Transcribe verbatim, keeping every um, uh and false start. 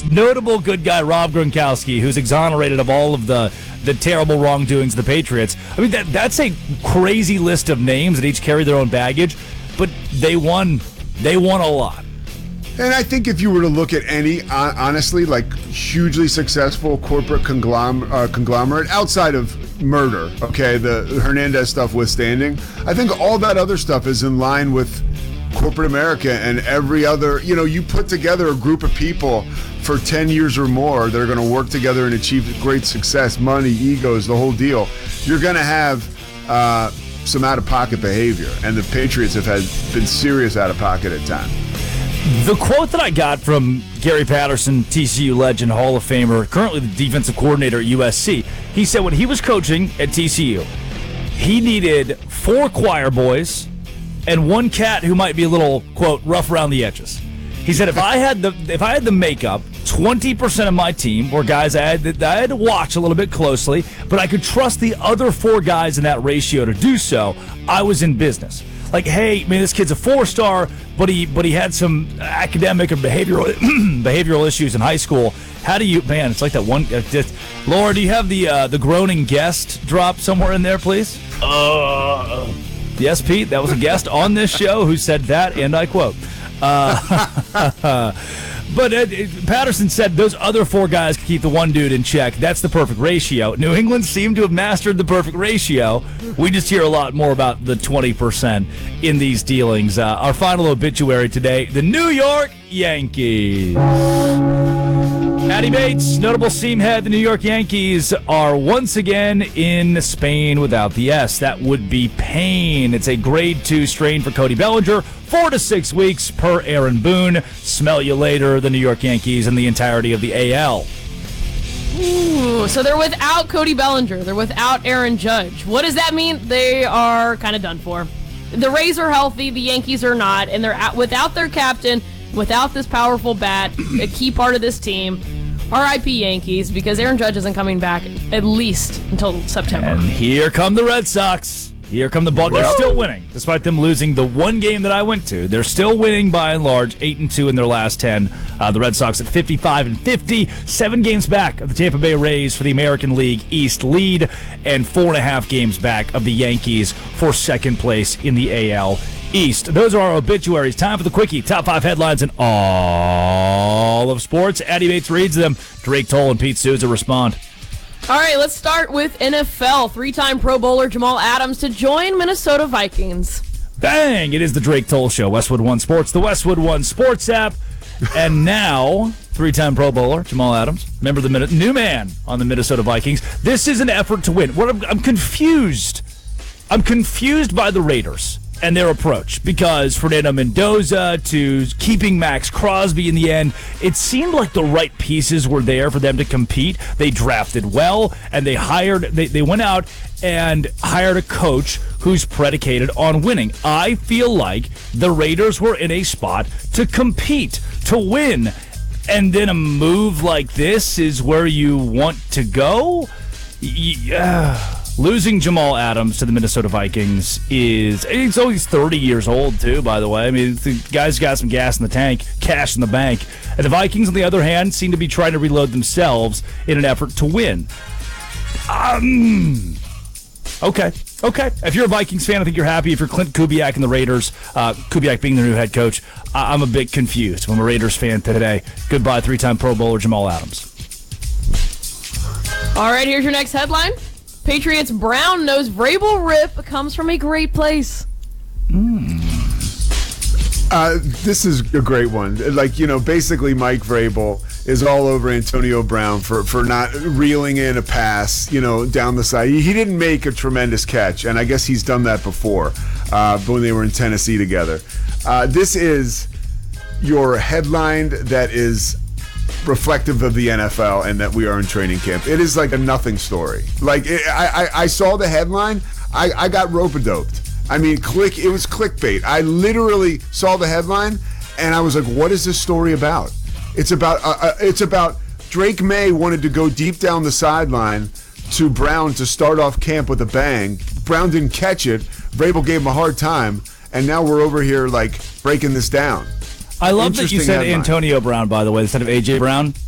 notable good guy Rob Gronkowski, who's exonerated of all of the, the terrible wrongdoings of the Patriots. I mean, that that's a crazy list of names that each carry their own baggage, but they won. They won a lot. And I think if you were to look at any, uh, honestly, like hugely successful corporate conglom- uh, conglomerate outside of murder, okay, the Hernandez stuff withstanding, I think all that other stuff is in line with corporate America and every other, you know, you put together a group of people for ten years or more that are going to work together and achieve great success, money, egos, the whole deal. You're going to have uh, some out-of-pocket behavior, and the Patriots have had been serious out-of-pocket at times. The quote that I got from Gary Patterson, T C U legend, Hall of Famer, currently the defensive coordinator at U S C, he said when he was coaching at T C U, he needed four choir boys and one cat who might be a little, quote, rough around the edges. He said if I had the if I had the makeup, twenty percent of my team were guys I had, that I had to watch a little bit closely, but I could trust the other four guys in that ratio to do so, I was in business. Like, hey, man, this kid's a four-star, but he but he had some academic and behavioral behavioral issues in high school. How do you, man? It's like that one. Uh, just, Laura, do you have the uh, the groaning guest drop somewhere in there, please? Uh, yes, Pete. That was a guest on this show who said that, and I quote. Uh, But uh, Patterson said those other four guys could keep the one dude in check. That's the perfect ratio. New England seemed to have mastered the perfect ratio. We just hear a lot more about the twenty percent in these dealings. Uh, our final obituary today, the New York Yankees. Patty Bates, notable seam head. The New York Yankees are once again in Spain without the S. That would be pain. It's a grade two strain for Cody Bellinger. Four to six weeks per Aaron Boone. Smell you later, the New York Yankees and the entirety of the A L. Ooh, so they're without Cody Bellinger. They're without Aaron Judge. What does that mean? They are kind of done for. The Rays are healthy. The Yankees are not. And they're at, without their captain, without this powerful bat, a key part of this team. R I P Yankees, because Aaron Judge isn't coming back at least until September. And here come the Red Sox. Here come the ball. They're still winning, despite them losing the one game that I went to. They're still winning by and large, eight and two in their last ten. Uh, the Red Sox at fifty-five and fifty, seven games back of the Tampa Bay Rays for the American League East lead, and four and a half games back of the Yankees for second place in the A L East. Those are our obituaries. Time for the quickie. Top five headlines in all of sports. Addy Bates reads them. Drake Toll and Pete Souza respond. All right, let's start with N F L. Three-time Pro Bowler Jamal Adams to join Minnesota Vikings. Bang! It is the Drake Toll Show. Westwood One Sports, the Westwood One Sports app. And now, three-time Pro Bowler Jamal Adams, member of the Min- new man on the Minnesota Vikings. This is an effort to win. What I'm, I'm confused. I'm confused by the Raiders and their approach, because Fernando Mendoza to keeping Max Crosby in the end, it seemed like the right pieces were there for them to compete. They drafted well, and they hired, they, they went out and hired a coach who's predicated on winning. I feel like the Raiders were in a spot to compete, to win, and then a move like this is where you want to go? Yeah. Losing Jamal Adams to the Minnesota Vikings is, he's always thirty years old, too, by the way. I mean, the guy's got some gas in the tank, cash in the bank. And the Vikings, on the other hand, seem to be trying to reload themselves in an effort to win. Um, okay, okay. If you're a Vikings fan, I think you're happy. If you're Clint Kubiak and the Raiders, uh, Kubiak being their new head coach, I- I'm a bit confused. I'm a Raiders fan today. Goodbye, three-time Pro Bowler Jamal Adams. All right, here's your next headline. Patriots Brown knows Vrabel rip comes from a great place. Mm. Uh, this is a great one. Like, you know, basically Mike Vrabel is all over Antonio Brown for, for not reeling in a pass, you know, down the side. He, he didn't make a tremendous catch, and I guess he's done that before uh, when they were in Tennessee together. Uh, this is your headline that is reflective of the N F L and that we are in training camp. It is like a nothing story. Like, it, I, I, I saw the headline. I, I got rope-a-doped. I mean, click. It was clickbait. I literally saw the headline, and I was like, what is this story about? It's about uh, uh, it's about Drake May wanted to go deep down the sideline to Brown to start off camp with a bang. Brown didn't catch it. Vrabel gave him a hard time, and now we're over here, like, breaking this down. I love that you said headline. Antonio Brown, by the way, instead of A J Brown.